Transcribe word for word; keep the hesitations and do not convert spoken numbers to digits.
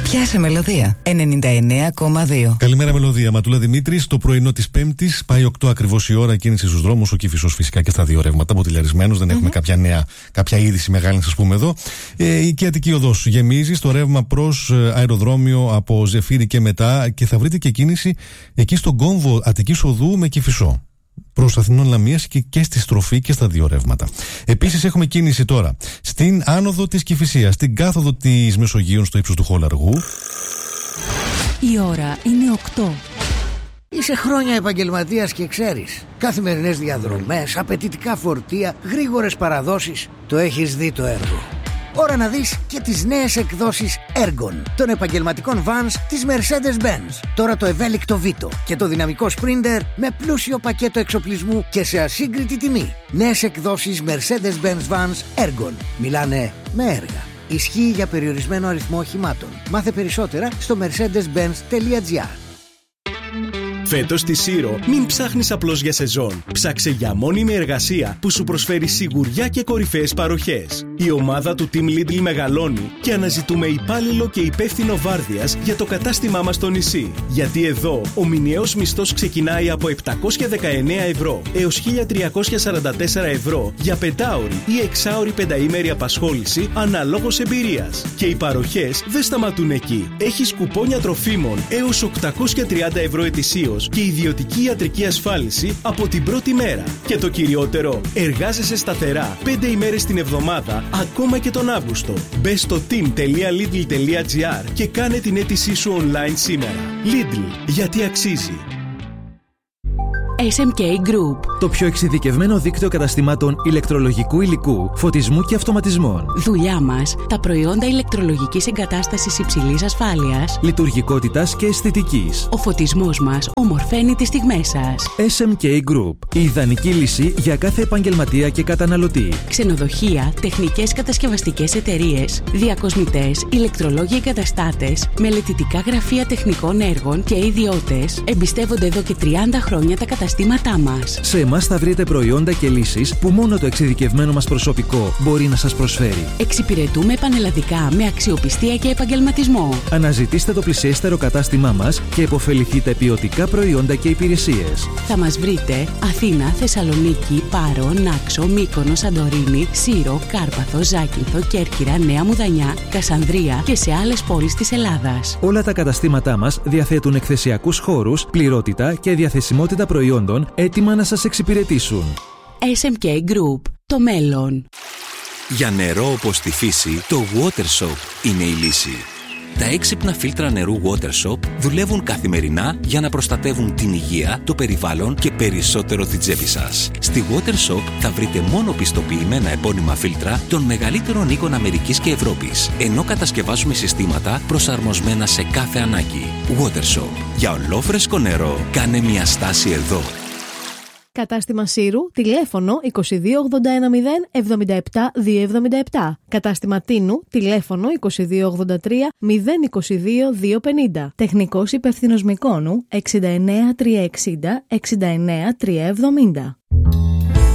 Πιάσε Μελωδία ενενήντα εννέα κόμμα δύο. Καλημέρα Μελωδία. Ματούλα Δημήτρης. Το πρωινό της Πέμπτης πάει οκτώ ακριβώς η ώρα. Κίνηση στους δρόμους. Ο Κηφισός φυσικά και στα δύο ρεύματα. Μποτιλιαρισμένος. Δεν mm-hmm. έχουμε κάποια νέα, κάποια είδηση μεγάλη να σας πούμε εδώ. Ε, η Αττική Οδός γεμίζει στο ρεύμα προς αεροδρόμιο από Ζεφύρι και μετά. Και θα βρείτε και κίνηση εκεί στον κόμβο Αττικής Οδού με Κηφισό. Προς Αθηνών Λαμίας και, και στη στροφή και στα δύο ρεύματα. Επίσης έχουμε κίνηση τώρα στην άνοδο της Κηφισίας, στην κάθοδο της Μεσογείου στο ύψος του Χολαργού. Η ώρα είναι οκτώ. Είσαι χρόνια επαγγελματίας και ξέρεις. Καθημερινές διαδρομές, απαιτητικά φορτία, γρήγορες παραδόσεις. Το έχεις δει το έργο. Ώρα να δεις και τις νέες εκδόσεις Ergon των επαγγελματικών vans της Mercedes-Benz. Τώρα το ευέλικτο Vito και το δυναμικό Sprinter με πλούσιο πακέτο εξοπλισμού και σε ασύγκριτη τιμή. Νέες εκδόσεις Mercedes-Benz vans Ergon. Μιλάνε με έργα. Ισχύει για περιορισμένο αριθμό οχημάτων. Μάθε περισσότερα στο mercedes benz τελεία gr. Φέτος στη Σύρο, μην ψάχνεις απλώς για σεζόν. Ψάξε για μόνιμη εργασία που σου προσφέρει σιγουριά και κορυφαίες παροχές. Η ομάδα του Team Lidl μεγαλώνει και αναζητούμε υπάλληλο και υπεύθυνο βάρδιας για το κατάστημά μας στο νησί. Γιατί εδώ ο μηνιαίος μισθός ξεκινάει από επτακόσια δεκαεννέα ευρώ έως χίλια τριακόσια σαράντα τέσσερα ευρώ για πεντάωρη ή εξάωρη πενταήμερη απασχόληση αναλόγως εμπειρίας. Και οι παροχές δεν σταματούν εκεί. Έχεις κουπόνια τροφίμων έως οκτακόσια τριάντα ευρώ ετησίως και ιδιωτική ιατρική ασφάλιση από την πρώτη μέρα. Και το κυριότερο, εργάζεσαι σταθερά πέντε ημέρες την εβδομάδα, ακόμα και τον Αύγουστο. Μπες στο team τελεία lidl τελεία gr και κάνε την αίτησή σου online σήμερα. Lidl, γιατί αξίζει. ες εμ κέι Group. Το πιο εξειδικευμένο δίκτυο καταστημάτων ηλεκτρολογικού υλικού, φωτισμού και αυτοματισμών. Δουλειά μας, τα προϊόντα ηλεκτρολογικής εγκατάστασης υψηλής ασφάλειας, λειτουργικότητας και αισθητικής. Ο φωτισμός μας ομορφαίνει τις στιγμές σας. ες εμ κέι Group. Η ιδανική λύση για κάθε επαγγελματία και καταναλωτή. Ξενοδοχεία, τεχνικές κατασκευαστικές εταιρείες, διακοσμητές, ηλεκτρολόγοι εγκαταστάτες, μελετητικά γραφεία τεχνικών έργων και ιδιώτες εμπιστεύονται εδώ και τριάντα χρόνια τα καταστήματά μας. Σε εμάς θα βρείτε προϊόντα και λύσεις που μόνο το εξειδικευμένο μας προσωπικό μπορεί να σας προσφέρει. Εξυπηρετούμε πανελλαδικά με αξιοπιστία και επαγγελματισμό. Αναζητήστε το πλησιέστερο κατάστημά μας και επωφεληθείτε ποιοτικά προϊόντα και υπηρεσίες. Θα μας βρείτε Αθήνα, Θεσσαλονίκη, Πάρο, Νάξο, Μύκονο, Σαντορίνη, Σύρο, Κάρπαθο, Ζάκυνθο, Κέρκυρα, Νέα Μουδανιά, Κασανδρία και σε άλλες πόλεις της Ελλάδας. Όλα τα καταστήματά μας διαθέτουν εκθεσιακούς χώρους, πληρότητα και διαθεσιμότητα προϊόντων έτοιμα να σας εξυπηρετήσουν. ες εμ κέι Group. Το μέλλον. Για νερό όπως τη φύση, το WaterSoap είναι η λύση. Τα έξυπνα φίλτρα νερού WaterSoap δουλεύουν καθημερινά για να προστατεύουν την υγεία, το περιβάλλον και περισσότερο την τσέπη σας. Στη WaterSoap θα βρείτε μόνο πιστοποιημένα επώνυμα φίλτρα των μεγαλύτερων οίκων Αμερικής και Ευρώπης, ενώ κατασκευάζουμε συστήματα προσαρμοσμένα σε κάθε ανάγκη. WaterSoap. Για ολόφρεσκο νερό, κάνε μια στάση εδώ. Κατάστημα Σύρου, τηλέφωνο είκοσι δύο ογδόντα ένα μηδέν εβδομήντα επτά διακόσια εβδομήντα επτά. Κατάστημα Τίνου, τηλέφωνο είκοσι δύο ογδόντα τρία μηδέν είκοσι δύο διακόσια πενήντα. Τεχνικός υπεύθυνος Μυκόνου εξήντα εννέα τριακόσια εξήντα εξήντα εννέα τριακόσια εβδομήντα.